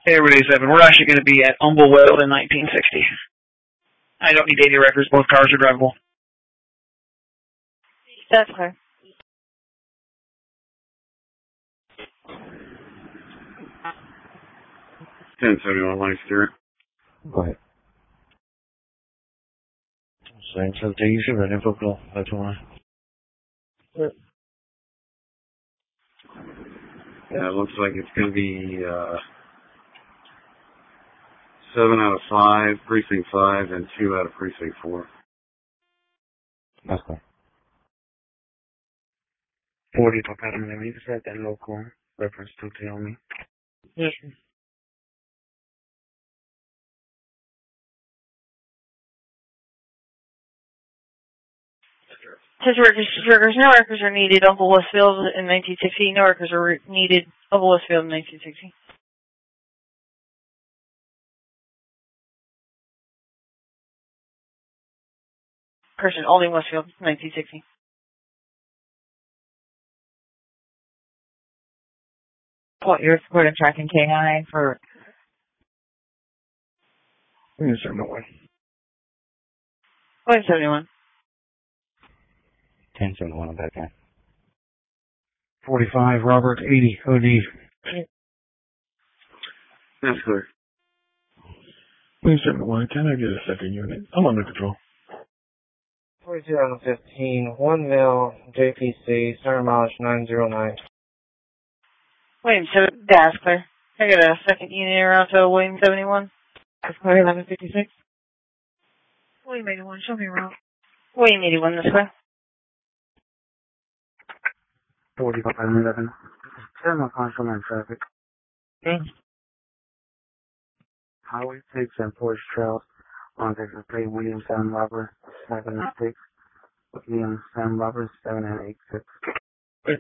Hey, everybody, 7. We're actually going to be at Humblewell in 1960. I don't need 80 records. Both cars are drivable. That's clear. 1071 Lancaster. Go ahead. Same so the usual running football. That's why. Yeah, it looks like it's going to be 7 out of 5, precinct 5, and 2 out of precinct 4. That's clear. 40 Papa Miami, set and local reference to Xiaomi. Yes. Says records. No records are needed. Uncle Westfield in 1960. No records are needed. Uncle Westfield in 1960. Person only Westfield 1960. What you're supporting tracking K9 for? Yes, sir, no way. 171. 1071 on that guy. 45, Robert, 80, OD. That's clear. 171, can I get a second unit? I'm under control. 42 out of 15, 1 mil, JPC, center mileage 909. William 7. That's clear. I got a second unit around to William 71. That's clear, 1156. William 81. Show me around. William 81 this way. 40 Papa 11. Terminal console and traffic. Highway 6 and Forest Trails on Texas Plate, William Sam Roberts 7 and 6. William Sam Roberts 7 and 86.